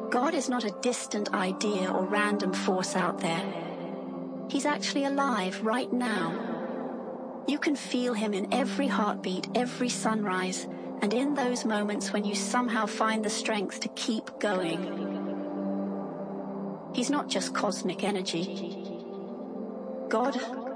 God is not a distant idea or random force out there. He's actually alive right now. You can feel him in every heartbeat, every sunrise, and in those moments when you somehow find the strength to keep going. He's not just cosmic energy. God